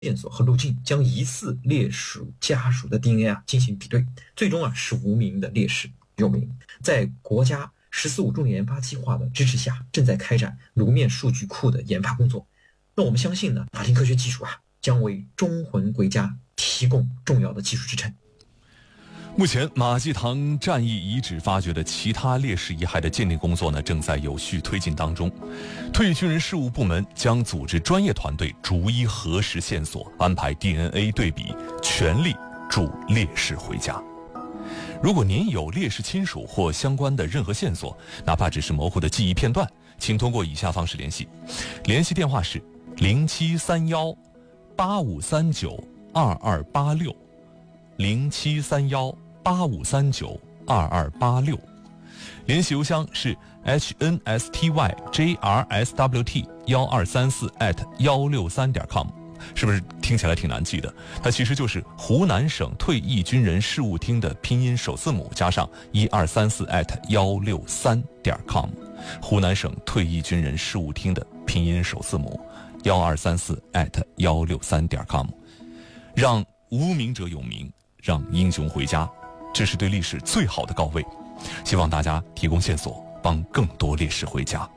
线索和路径，将疑似烈士家属的 DNA 进行比对，最终使无名的烈士有名。在国家“15+5”重点研发计划的支持下，正在开展颅面数据库的研发工作。那我们相信呢，法定科学技术将为忠魂归家提供重要的技术支撑。 目前马济堂战役遗址发掘的其他烈士遗骸的鉴定工作呢，正在有序推进当中。退役军人事务部门将组织专业团队逐一核实线索，安排 DNA 对比，全力助烈士回家。如果您有烈士亲属或相关的任何线索，哪怕只是模糊的记忆片段，请通过以下方式联系。联系电话是073185392286，073185392286。联系邮箱是 hnstyjrswt1234@163.com。是不是听起来挺难记的？它其实就是湖南省退役军人事务厅的拼音首字母加上1234@163.com。湖南省退役军人事务厅的拼音首字母1234@163.com。让无名者有名，让英雄回家，这是对历史最好的告慰。希望大家提供线索，帮更多烈士回家。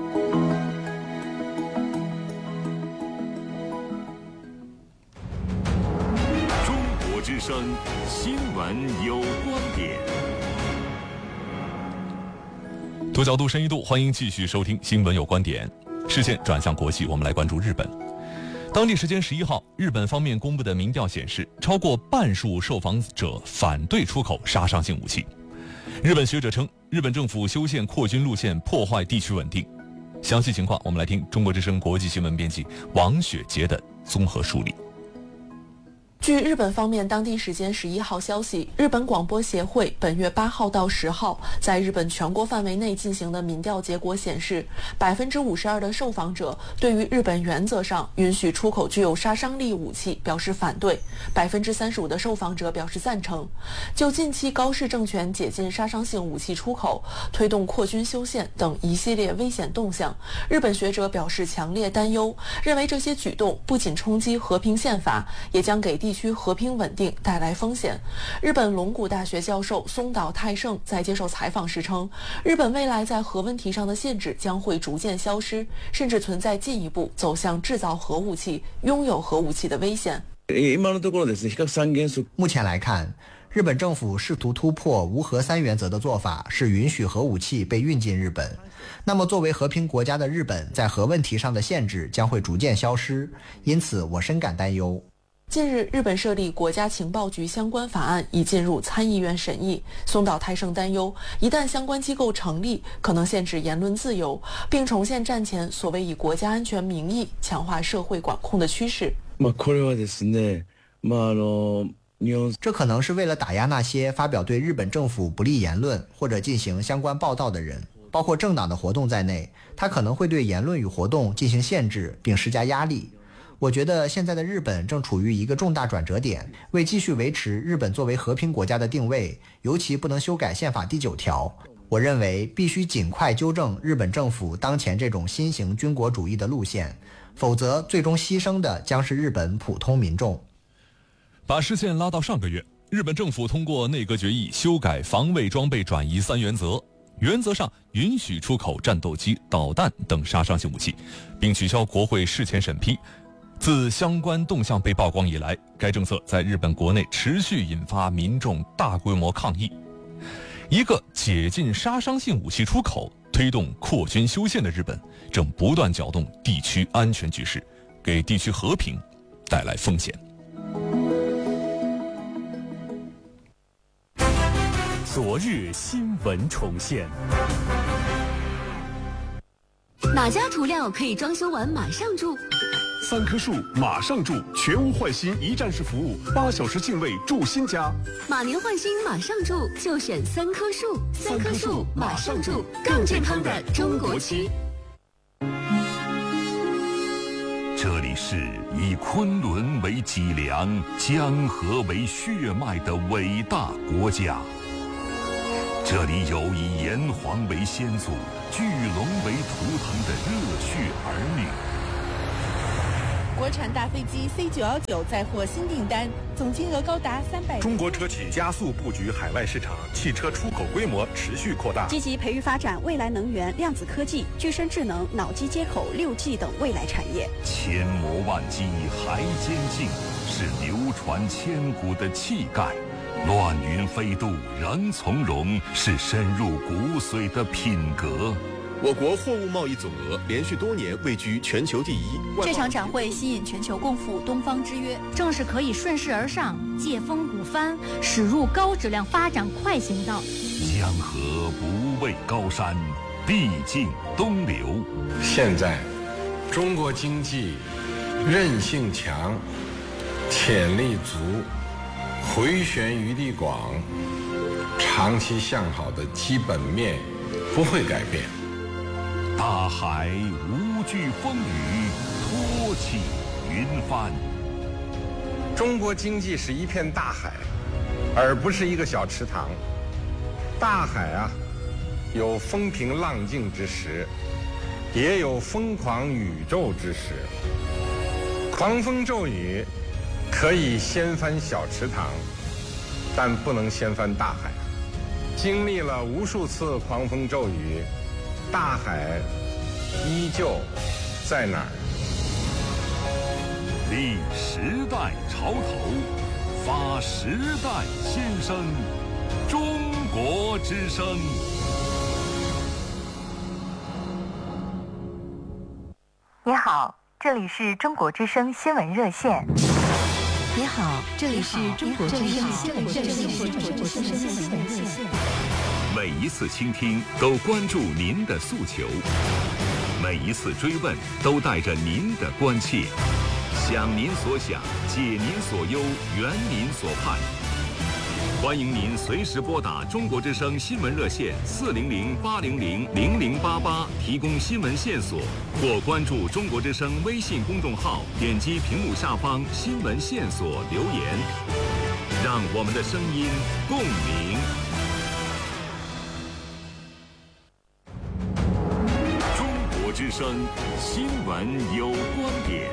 之声新闻有观点， 多角度深一度，欢迎继续收听新闻有观点。视线转向国际，我们来关注日本。当地时间11号，日本方面公布的民调显示，超过半数受访者反对出口杀伤性武器。日本学者称，日本政府修宪扩军路线破坏地区稳定。详细情况，我们来听中国之声国际新闻编辑王雪杰的综合梳理。 据日本方面当地时间11号消息，日本广播协会本月8号到10号在日本全国范围内进行的民调结果显示，52%的受访者对于日本原则上允许出口具有杀伤力武器表示反对，35%的受访者表示赞成。就近期高市政权解禁杀伤性武器出口、推动扩军修宪等一系列危险动向，日本学者表示强烈担忧，认为这些举动不仅冲击和平宪法，也将给地区和平稳定带来风险。日本龙谷大学教授松岛泰盛在接受采访时称，日本未来在核问题上的限制将会逐渐消失，甚至存在进一步走向制造核武器、拥有核武器的危险。 目前来看，日本政府试图突破无核三原则的做法是允许核武器被运进日本。那么作为和平国家的日本，在核问题上的限制将会逐渐消失，因此我深感担忧。 近日，日本设立国家情报局相关法案已进入参议院审议。松岛泰盛担忧，一旦相关机构成立，可能限制言论自由，并重现战前所谓以国家安全名义强化社会管控的趋势。 这可能是为了打压那些发表对日本政府不利言论或者进行相关报道的人，包括政党的活动在内，它可能会对言论与活动进行限制并施加压力。我觉得现在的日本正处于一个重大转折点，为继续维持日本作为和平国家的定位，尤其不能修改宪法第9条。我认为必须尽快纠正日本政府当前这种新型军国主义的路线，否则最终牺牲的将是日本普通民众。 把视线拉到上个月，日本政府通过内阁决议修改防卫装备转移3原则，原则上允许出口战斗机、导弹等杀伤性武器，并取消国会事前审批。自相关动向被曝光以来，该政策在日本国内持续引发民众大规模抗议。一个解禁杀伤性武器出口、推动扩军修宪的日本，正不断搅动地区安全局势，给地区和平带来风险。 昨日新闻重现。 哪家涂料可以装修完马上住 ？3棵树马上住，全屋换新一站式服务，8小时净位住新家。 马年换新马上住，就选3棵树。3棵树马上住，更健康的中国区。 这里是以昆仑为脊梁、江河为血脉的伟大国家。这里有以炎黄为先祖、巨龙为图腾的热血儿女。 国产大飞机 C919再获新订单，总金额高达300。 中国车企加速布局海外市场，汽车出口规模持续扩大， 积极培育发展未来能源、量子科技、具身智能、脑机接口、6G 等未来产业。 千磨万击还坚劲，是流传千古的气概；乱云飞渡仍从容，是深入骨髓的品格。 我国货物贸易总额连续多年位居全球第一。 这场展会吸引全球共赴东方之约，正是可以顺势而上，借风鼓帆，驶入高质量发展快行道。 江河不畏高山，必经东流。 现在，中国经济韧性强，潜力足，回旋余地广，长期向好的基本面不会改变。 大海无惧风雨，托起云帆。 中国经济是一片大海，而不是一个小池塘。大海啊，有风平浪静之时，也有疯狂宇宙之时。狂风骤雨可以掀翻小池塘，但不能掀翻大海。经历了无数次狂风骤雨，大海依旧在哪儿？ 立时代潮头，发时代先声，中国之声。 你好，这里是中国之声新闻热线。 你好，这里是中国之声新闻热线。 每一次倾听都关注您的诉求，每一次追问都带着您的关切，想您所想，解您所忧，圆您所盼。欢迎您随时拨打中国之声新闻热线400-800-0088提供新闻线索，或关注中国之声微信公众号，点击屏幕下方新闻线索留言，让我们的声音共鸣。中国之声新闻有观点。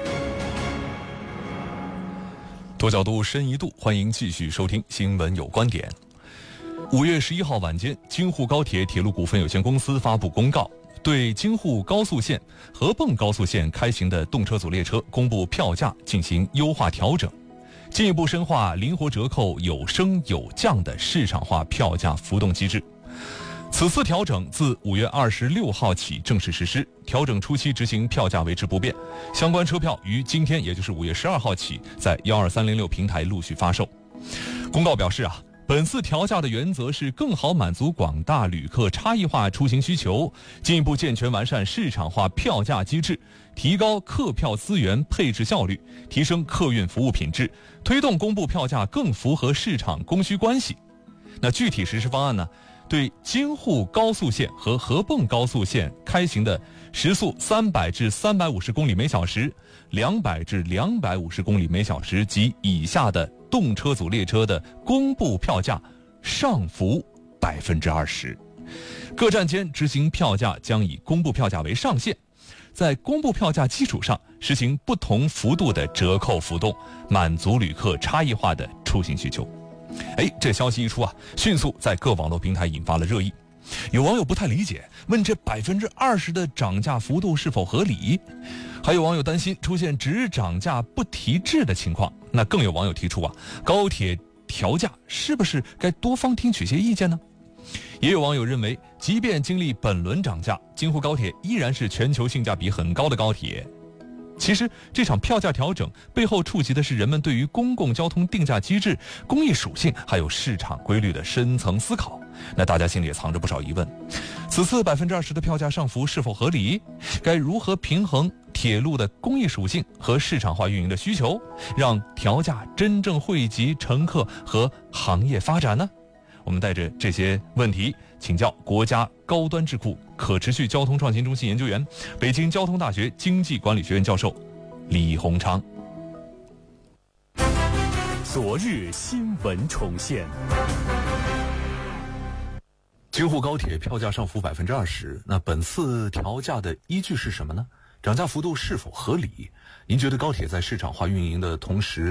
多角度，深一度，欢迎继续收听《新闻有观点》。5月11号晚间，京沪高铁铁路股份有限公司发布公告，对京沪高速线、合泵高速线开行的动车组列车公布票价进行优化调整，进一步深化灵活折扣有升有降的市场化票价浮动机制。此次调整自5月26号起正式实施，调整初期执行票价维持不变，相关车票于今天，也就是5月12号起，在12306平台陆续发售。公告表示本次调价的原则是更好满足广大旅客差异化出行需求，进一步健全完善市场化票价机制，提高客票资源配置效率，提升客运服务品质，推动公布票价更符合市场供需关系。那具体实施方案呢？对京沪高速线和合泵高速线开行的时速300至350公里每小时、200至250公里每小时及以下的动车组列车的公布票价上浮20%，各站间执行票价将以公布票价为上限，在公布票价基础上实行不同幅度的折扣浮动，满足旅客差异化的出行需求。这消息一出迅速在各网络平台引发了热议。有网友不太理解，问这20%的涨价幅度是否合理？还有网友担心出现只涨价不提质的情况。那更有网友提出高铁调价是不是该多方听取些意见呢？也有网友认为，即便经历本轮涨价，京沪高铁依然是全球性价比很高的高铁。其实这场票价调整背后触及的是人们对于公共交通定价机制、公益属性还有市场规律的深层思考。那大家心里也藏着不少疑问，此次20%的票价上浮是否合理？该如何平衡铁路的公益属性和市场化运营的需求，让调价真正惠及乘客和行业发展呢？我们带着这些问题请教国家高端智库可持续交通创新中心研究员、北京交通大学经济管理学院教授李洪昌。 昨日新闻重现。 京沪高铁票价上浮20%，那本次调价的依据是什么呢？ 涨价幅度是否合理？您觉得高铁在市场化运营的同时